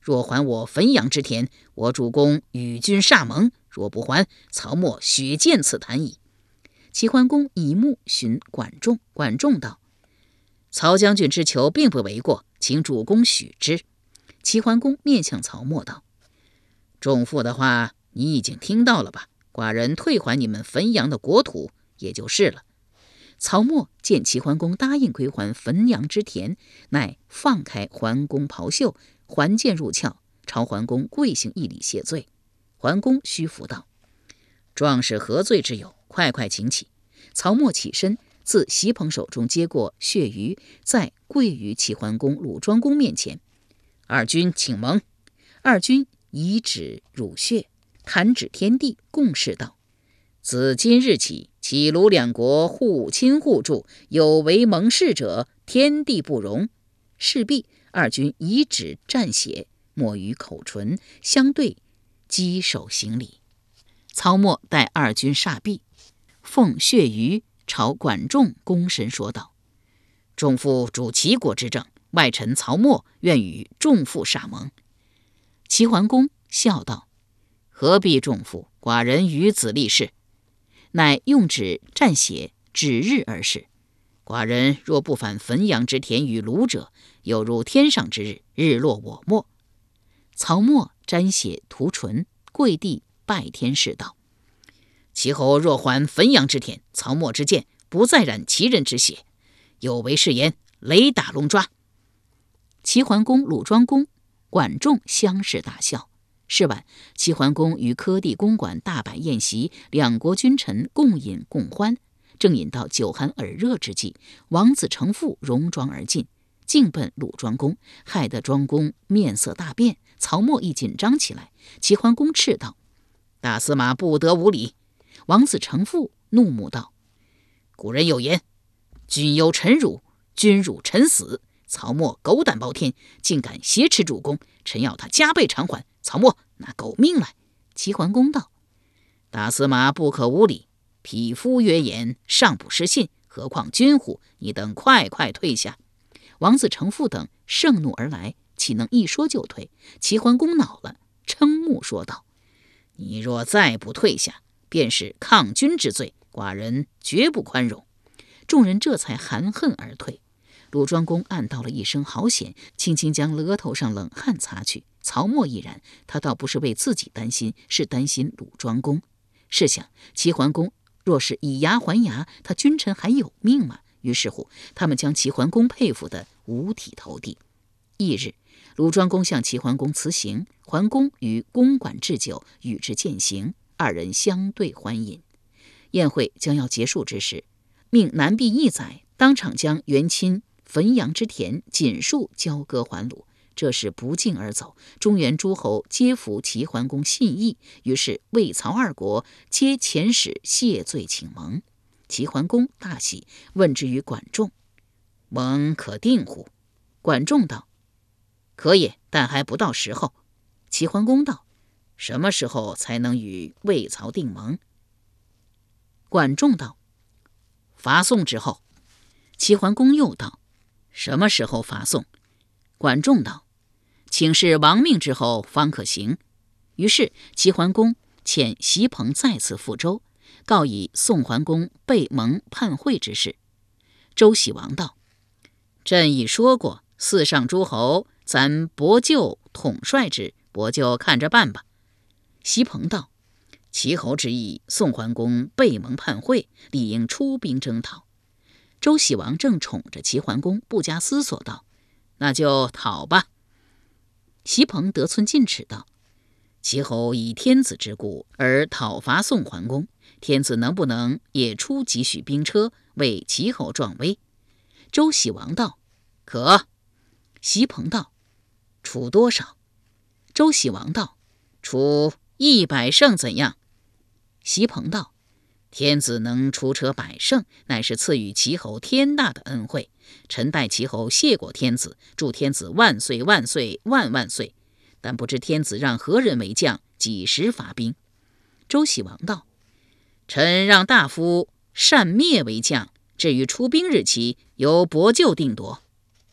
若还我汾阳之田，我主公与君歃盟；若不还，曹沫血溅此坛矣。”齐桓公以目询管仲，管仲道：“曹将军之求并不为过，请主公许之。”齐桓公面向曹沫道：“仲父的话你已经听到了吧？寡人退还你们汾阳的国土也就是了。”曹沫见齐桓公答应归还汾阳之田，乃放开桓公袍袖，还剑入鞘，朝桓公跪行一礼谢罪。桓公虚服道：“壮士何罪之有？快快请起。”曹沫起身，自席朋手中接过血鱼，再跪于齐桓公、鲁庄公面前：“二君请盟。”二君以指乳血，弹指天地，共事道：“自今日起，齐鲁两国互亲互助，有违盟誓者，天地不容。”事毕，二君以指蘸血，抹于口唇，相对稽首行礼。曹沫待二君煞毕，奉血鱼朝管仲躬身说道：“仲父主齐国之政，外臣曹沫愿与仲父歃盟。”齐桓公笑道：“何必仲父？寡人与子立誓。”乃用指蘸血，指日而誓：“寡人若不返汾阳之田与鲁者，有如天上之日，日落我没。”曹沫沾血涂唇，跪地拜天誓道：“齐侯若还汾阳之田，曹沫之剑不再染齐人之血，有违誓言，雷打龙抓。”齐桓公、鲁庄公、管仲相视大笑。是晚，齐桓公于柯地公馆大摆宴席，两国君臣共饮共欢。正饮到酒酣耳热之际，王子成父戎装而进，径奔鲁庄公，害得庄公面色大变。曹沫亦紧张起来。齐桓公斥道：“大司马不得无礼！”王子成父怒目道：“古人有言，君有臣辱，君辱臣死。曹沫狗胆包天，竟敢挟持主公，臣要他加倍偿还。曹沫拿狗命来！”齐桓公道：“大司马不可无礼，匹夫约言，尚不失信，何况君乎？你等快快退下！”王子成父等盛怒而来，岂能一说就退？齐桓公恼了，瞠目说道：“你若再不退下，便是抗君之罪，寡人绝不宽容。”众人这才含恨而退。鲁庄公暗道了一声好险，轻轻将额头上冷汗擦去。曹沫亦然，他倒不是为自己担心，是担心鲁庄公。试想，齐桓公若是以牙还牙，他君臣还有命吗？于是乎，他们将齐桓公佩服得五体投地。翌日，鲁庄公向齐桓公辞行，桓公于公馆置酒，与之饯行，二人相对欢饮。宴会将要结束之时，命南毕一宰当场将原亲汾阳之田锦束交割还鲁。这是不胫而走，中原诸侯皆服齐桓公信义，于是魏曹二国皆遣使谢罪请盟。齐桓公大喜，问之于管仲：“盟可定乎？”管仲道：“可也，但还不到时候。”齐桓公道：“什么时候才能与魏曹定盟？”管仲道：“伐宋之后。”齐桓公又道：“什么时候伐宋？”管仲道：“请示亡命之后方可行。”于是齐桓公遣席朋再次赴周，告以宋桓公背盟叛会之事。周喜王道：“朕已说过，四上诸侯，咱伯舅统帅之，伯舅看着办吧。”席朋道：“齐侯之意，宋桓公背盟叛会，理应出兵征讨。”周喜王正宠着齐桓公，不加思索道：“那就讨吧。”席朋得寸进尺道：“齐侯以天子之故而讨伐宋桓公，天子能不能也出几许兵车，为齐侯壮威？”周喜王道：“可。”席朋道：“出多少？”周喜王道：“出100乘怎样？”席朋道：“天子能出车100乘，乃是赐予齐侯天大的恩惠。臣代齐侯谢过天子，祝天子万岁万岁万万岁。但不知天子让何人为将，几时发兵？”周喜王道：“臣让大夫单灭为将，至于出兵日期，由伯舅定夺。”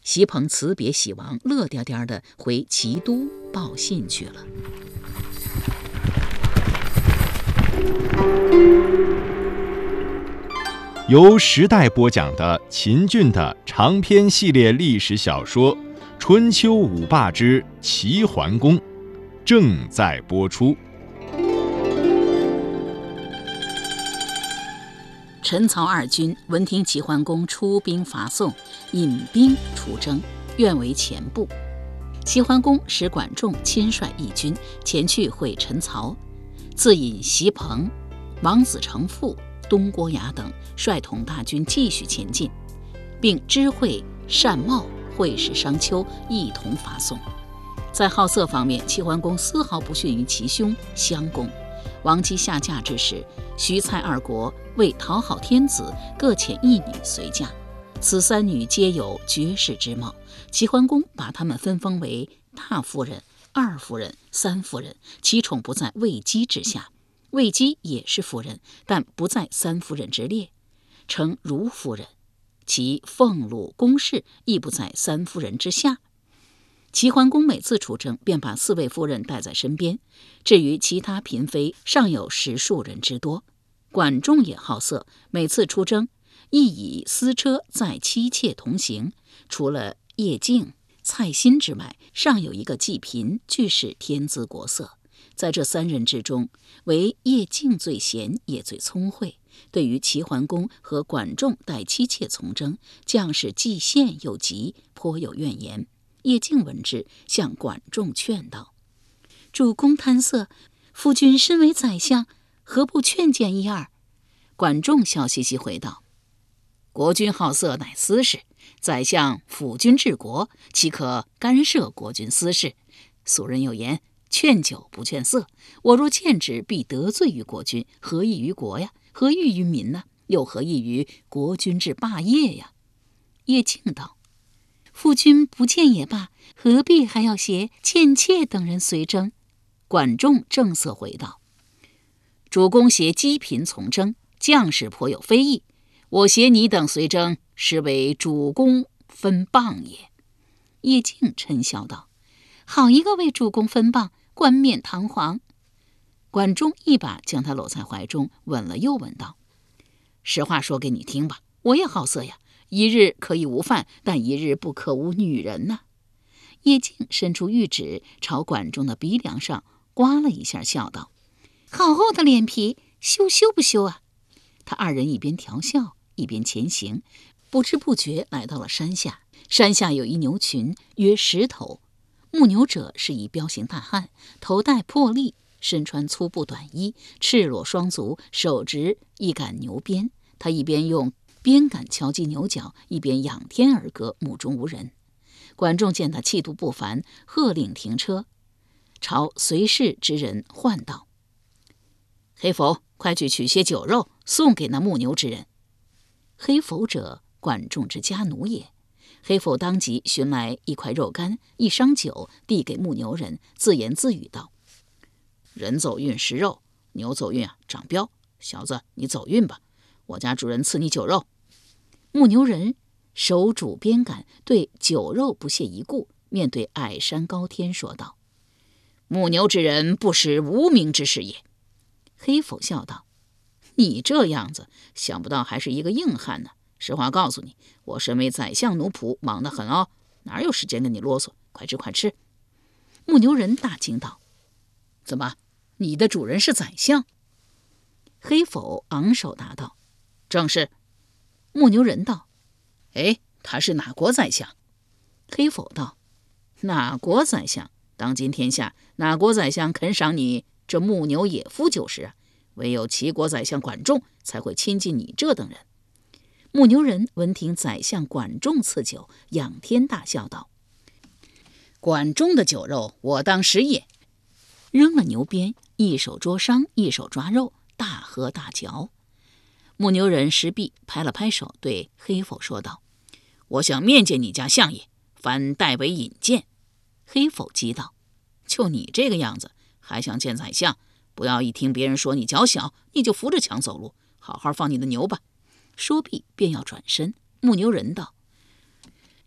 席鹏辞别喜王，乐颠颠地回齐都报信去了。 由时代播讲的秦俊的长篇系列历史小说《春秋五霸之齐桓公》正在播出。 陈曹二军闻听齐桓公出兵伐宋，引兵出征，愿为前部。齐桓公使管仲亲率义军前去会陈曹，自引席鹏、王子成父、东郭牙等率统大军继续前进，并知会单茂、会使商丘一同伐宋。在好色方面，齐桓公丝毫不逊于其兄襄公。王姬下嫁之时，徐蔡二国为讨好天子，各遣一女随嫁。此三女皆有绝世之貌，齐桓公把她们分封为大夫人、二夫人、三夫人，其宠不在卫姬之下。卫姬也是夫人，但不在三夫人之列，称如夫人。其俸禄公事亦不在三夫人之下。齐桓公每次出征，便把4位夫人带在身边，至于其他嫔妃，尚有10数人之多。管仲也好色，每次出征，亦以私车载妻妾同行。除了叶敬、蔡新之外，尚有一个季嫔，俱是天姿国色。在这3人之中，唯叶敬最贤，也最聪慧。对于齐桓公和管仲带妻妾从征，将士既羡又急，颇有怨言。叶敬闻之，向管仲劝道：“主公贪色，夫君身为宰相，何不劝谏一二？”管仲笑嘻嘻回道：“国君好色乃私事，宰相辅君治国，岂可干涉国君私事？俗人有言，劝酒不劝色。我若谏之，必得罪于国君，何益于国呀？何益于民呢？又何益于国君之霸业呀？”叶敬道：“夫君不谏也罢，何必还要携倩妾等人随征？”管仲正色回道：“主公携姬嫔从征，将士颇有非议。我携你等随征，实为主公分谤也。”叶敬嗔笑道：“好一个为主公分谤，冠冕堂皇！”管仲一把将他搂在怀中，吻了又吻道：“实话说给你听吧，我也好色呀。一日可以无饭，但一日不可无女人呐。”叶敬伸出玉指，朝管仲的鼻梁上刮了一下，笑道：“好厚的脸皮，羞不羞啊？”他2人一边调笑，一边前行，不知不觉来到了山下。山下有一牛群，约10头。牧牛者是一彪形大汉，头戴破笠，身穿粗布短衣，赤裸双足，手执一杆牛鞭。他一边用鞭杆敲击牛角，一边仰天而歌，目中无人。管仲见他气度不凡，喝令停车，朝随侍之人唤道：“黑否，快去取些酒肉，送给那牧牛之人。”黑否者，管仲之家奴也。黑否当即寻来一块肉干，一觞酒，递给牧牛人，自言自语道：“人走运食肉，牛走运长膘。小子，你走运吧，我家主人赐你酒肉。”牧牛人手拄鞭杆，对酒肉不屑一顾，面对矮山高天说道：“牧牛之人不识无名之事也。”黑否笑道：“你这样子，想不到还是一个硬汉呢。实话告诉你，我身为宰相奴仆，忙得很哦，哪有时间跟你啰嗦？快吃快吃！”牧牛人大惊道：“怎么，你的主人是宰相？”黑否昂首答道：“正是。”牧牛人道：“哎，他是哪国宰相？”黑否道：“哪国宰相？当今天下哪国宰相肯赏你这牧牛野夫酒食啊？唯有齐国宰相管仲才会亲近你这等人。”牧牛人闻听宰相管仲赐酒，仰天大笑道：“管仲的酒肉，我当食也。”扔了牛鞭，一手捉伤，一手抓肉，大喝大嚼。牧牛人石壁拍了拍手，对黑否说道：“我想面见你家相爷，烦代为引荐。”黑否急道：“就你这个样子，还想见宰相？不要一听别人说你脚小，你就扶着墙走路，好好放你的牛吧。”说毕便要转身。牧牛人道：“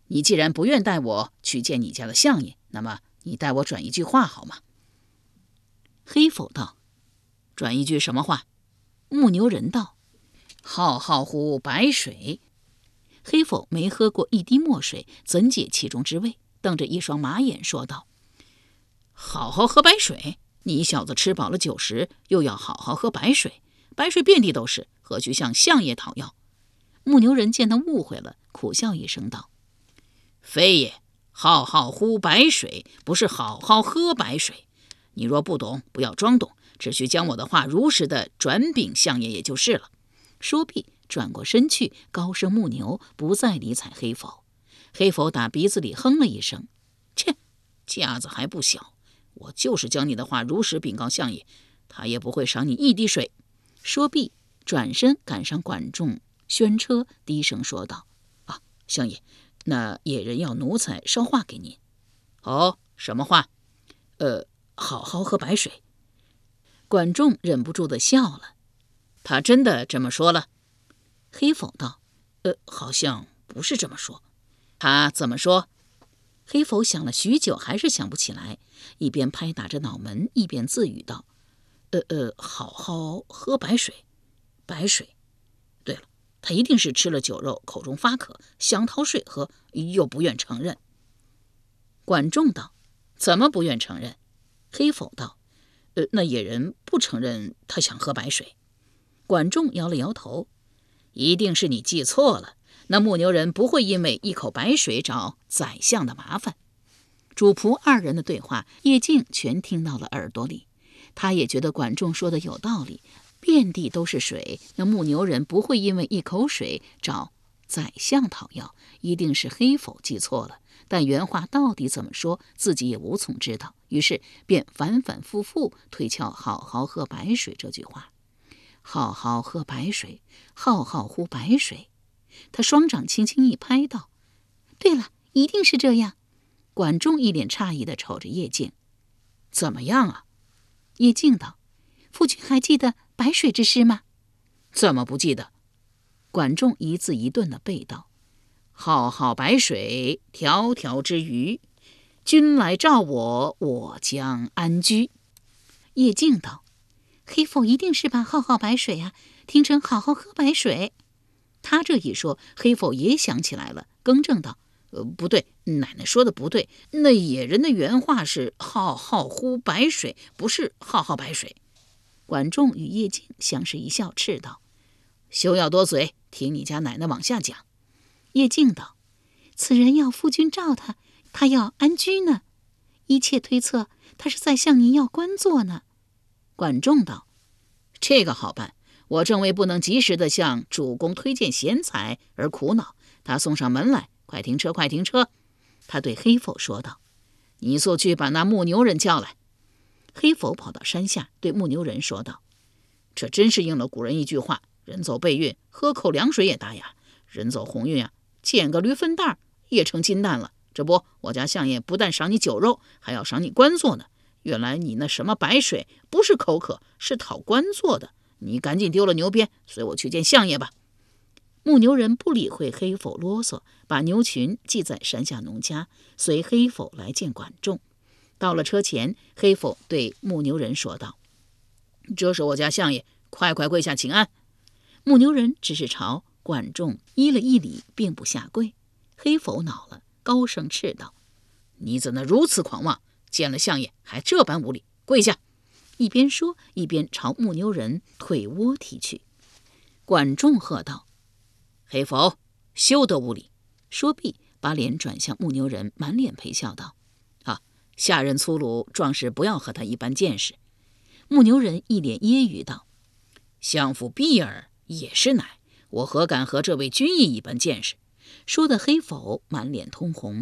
你既然不愿带我去见你家的相爷，那么你带我转一句话好吗？黑否道：转一句什么话？牧牛人道：浩浩乎白水。黑否没喝过一滴墨水，怎解其中之味？瞪着一双马眼说道：好好喝白水？你小子吃饱了酒食，又要好好喝白水？白水遍地都是，何须向相爷讨要？牧牛人见他误会了，苦笑一声道：非也，浩浩乎白水，不是好好喝白水。你若不懂，不要装懂，只需将我的话如实的转禀相爷也就是了。说毕，转过身去，高声牧牛，不再理睬黑否。黑否打鼻子里哼了一声：切，架子还不小，我就是将你的话如实禀告相爷，他也不会赏你一滴水。说毕，转身赶上管仲宣车，低声说道：相爷，那野人要奴才捎话给您。哦，什么话？好好喝白水。管仲忍不住的笑了。他真的这么说了？黑否道：好像不是这么说。他怎么说？黑否想了许久，还是想不起来，一边拍打着脑门，一边自语道：好好喝白水。白水，对了，他一定是吃了酒肉，口中发渴，想讨水喝，又不愿承认。管仲道：怎么不愿承认？黑否道：那野人不承认他想喝白水。管仲摇了摇头：一定是你记错了，那牧牛人不会因为一口白水找宰相的麻烦。主仆二人的对话，叶静全听到了耳朵里，他也觉得管仲说的有道理，遍地都是水，那牧牛人不会因为一口水找宰相讨要，一定是黑否记错了。但原话到底怎么说，自己也无从知道，于是便反反复复推敲好好喝白水这句话。好好喝白水，浩浩乎白水。他双掌轻轻一拍道：对了，一定是这样。管仲一脸诧异地瞅着叶静：怎么样啊？叶静道：夫君还记得白水之事吗？怎么不记得？管仲一字一顿地背道：浩浩白水，迢迢之鱼，君来召我，我将安居。叶静道：黑否一定是把浩浩白水啊听成好好喝白水。他这一说，黑否也想起来了，更正道：不对，奶奶说的不对，那野人的原话是浩浩乎白水，不是浩浩白水。管仲与叶静相视一笑，斥道：休要多嘴，听你家奶奶往下讲。叶静道：此人要夫君召他，他要安居呢，一切推测他是在向您要官做呢。管仲道：这个好办，我正为不能及时的向主公推荐贤才而苦恼，他送上门来，快停车，快停车。他对黑否说道：你速去把那牧牛人叫来。黑否跑到山下，对牧牛人说道：这真是应了古人一句话，人走背运，喝口凉水也打哑，人走红运啊，捡个驴粪蛋也成金蛋了。这不，我家相爷不但赏你酒肉，还要赏你官做呢。原来你那什么白水不是口渴，是讨官做的。你赶紧丢了牛鞭，随我去见相爷吧。牧牛人不理会黑否啰嗦，把牛群系在山下农家，随黑否来见管仲。到了车前，黑否对牧牛人说道：这是我家相爷，快快跪下请安。牧牛人只是朝管仲依了一礼，并不下跪。黑否恼了，高声斥道：你怎能如此狂妄，见了相爷还这般无礼，跪下！一边说，一边朝牧牛人腿窝踢去。管仲喝道：黑否，休得无礼！说毕，把脸转向牧牛人，满脸陪笑道：下人粗鲁，壮士不要和他一般见识。牧牛人一脸揶揄道：相府婢儿也是乃，我何敢和这位君意一般见识？说的黑否满脸通红。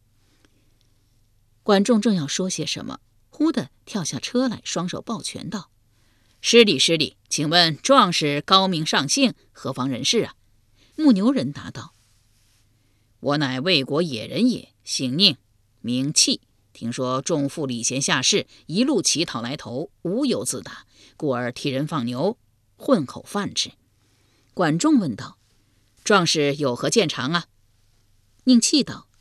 管仲正要说些什么，忽地跳下车来，双手抱拳道：失礼失礼，请问壮士高明上姓，何方人士啊？牧牛人答道：我乃魏国野人也，姓宁，名弃。听说众妇礼贤下士，一路乞讨来投，无有自打，故而替人放牛，混口饭吃。管仲问道：壮士有何见长啊？宁弃道：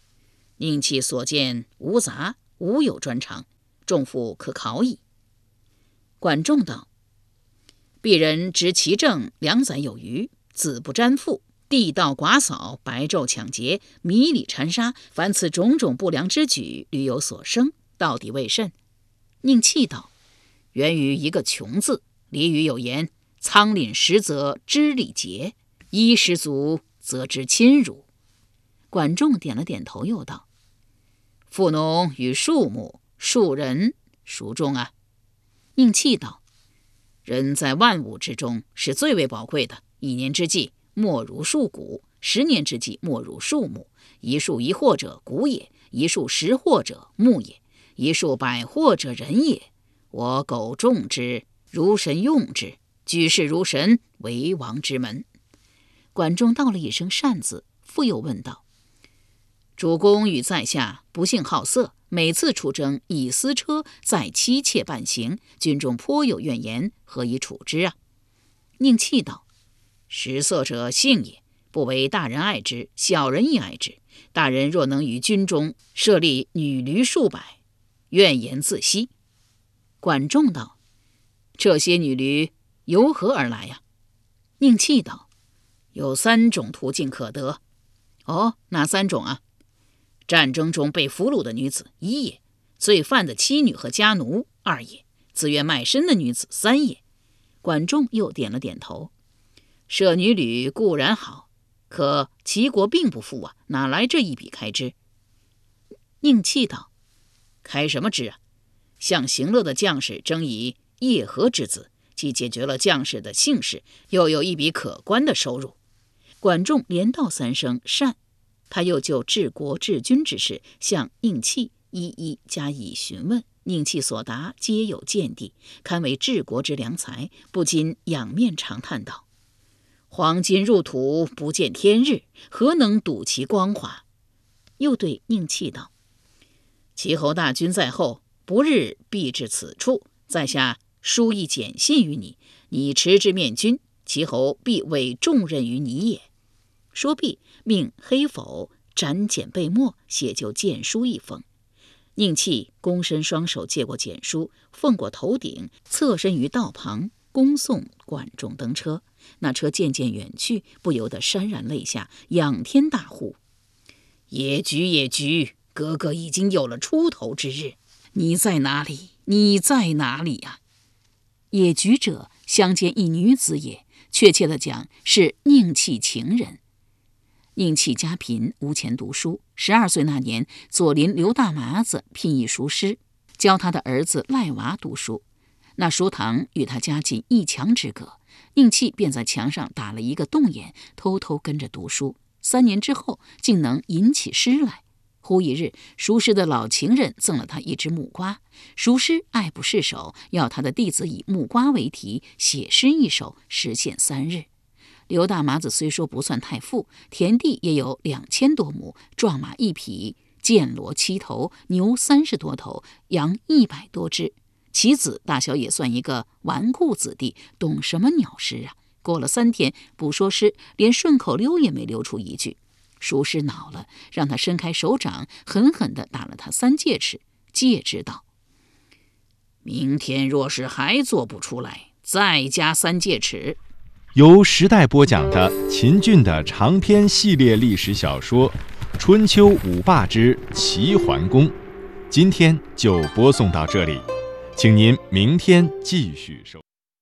宁弃所见无杂，无有专长，众妇可考矣。管仲道：鄙人执其政2载有余，子不沾父，地道寡扫，白昼抢劫，迷里缠杀，凡此种种不良之举，屡有所生，到底为甚？宁弃道：源于一个穷字。俚语有言：仓廪实则知礼节，衣食足则知亲辱。管仲点了点头，又道：富农与庶牧，庶人孰重啊？宁弃道：人在万物之中是最为宝贵的，1年之计莫如数谷，10年之计莫如数木。一树一获者谷也，一树10获者木也，一树100获者人也。我苟重之，如神用之，举世如神，为王之门。管仲道了一声善字，复又问道：主公与在下不幸好色，每次出征以私车载妻妾伴行，军中颇有怨言，何以处之啊？宁弃道：食色者性也，不为大人爱之，小人亦爱之。大人若能于军中设立女驴数百，怨言自息。管仲道：这些女驴由何而来呀？宁弃道：有3种途径可得。哦，哪3种啊？战争中被俘虏的女子1也，罪犯的妻女和家奴2也，自愿卖身的女子3也。管仲又点了点头。设女旅固然好，可齐国并不富啊，哪来这一笔开支？宁弃道：开什么支啊？向行乐的将士征以叶和之子，既解决了将士的姓氏，又有一笔可观的收入。管仲连道3声善，他又就治国治军之事向宁弃一一加以询问。宁弃所答皆有见地，堪为治国之良才，不禁仰面长叹道：黄金入土，不见天日，何能睹其光华？又对宁弃道：齐侯大军在后，不日必至此处，在下书一简信于你，你持之面君，齐侯必委重任于你也。说毕，命黑否斩简备墨，写就荐书一封。宁弃躬身双手接过简书，奉过头顶，侧身于道旁，恭送管仲登车。那车渐渐远去，不由得潸然泪下，仰天大呼：野菊，野菊，哥哥已经有了出头之日，你在哪里？你在哪里呀？野菊者，乡间一女子也，确切的讲，是宁弃情人。宁弃家贫，无钱读书。12岁那年，左邻刘大麻子聘一塾师，教他的儿子赖娃读书。那书堂与他家近1墙之隔，宁弃便在墙上打了一个洞眼，偷偷跟着读书。3年之后，竟能吟起诗来。忽一日，塾师的老情人赠了他一只木瓜，塾师爱不释手，要他的弟子以木瓜为题写诗一首，时限3日。刘大麻子虽说不算太富，田地也有2000多亩，壮马1匹，犍骡7头，牛30多头，羊100多只。其子大小也算一个纨绔子弟，懂什么鸟诗啊？过了3天，不说诗，连顺口溜也没溜出一句。塾师恼了，让他伸开手掌，狠狠地打了他3戒尺，戒之道：明天若是还做不出来，再加3戒尺。 由时代播讲的秦俊的长篇系列历史小说《春秋五霸之齐桓公》，今天就播送到这里，请您明天继续收。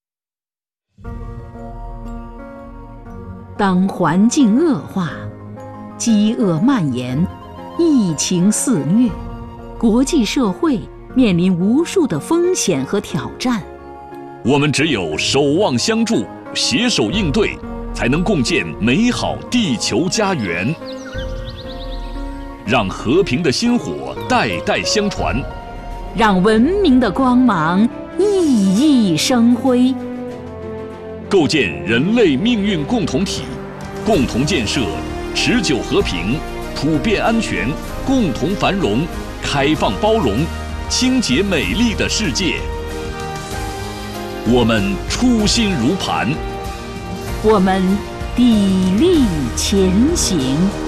当环境恶化，饥饿蔓延，疫情肆虐，国际社会面临无数的风险和挑战。 我们只有守望相助，携手应对，才能共建美好地球家园。让和平的薪火代代相传， 让文明的光芒熠熠生辉。 构建人类命运共同体，共同建设持久和平、普遍安全、共同繁荣、开放包容、清洁美丽的世界。我们初心如磐， 我们砥砺前行。